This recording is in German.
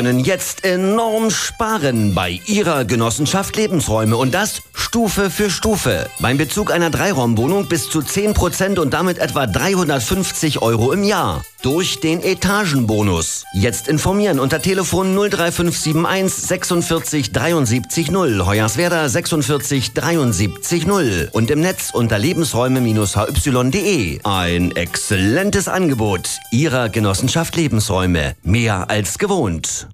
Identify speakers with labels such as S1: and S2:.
S1: Können jetzt enorm sparen bei Ihrer Genossenschaft Lebensräume und das Stufe für Stufe. Beim Bezug einer Dreiraumwohnung bis zu 10% und damit etwa 350 € im Jahr. Durch den Etagenbonus. Jetzt informieren unter Telefon 03571 46 73 0, Hoyerswerda 46 73 0 und im Netz unter lebensräume-hy.de. Ein exzellentes Angebot Ihrer Genossenschaft Lebensräume. Mehr als gewohnt.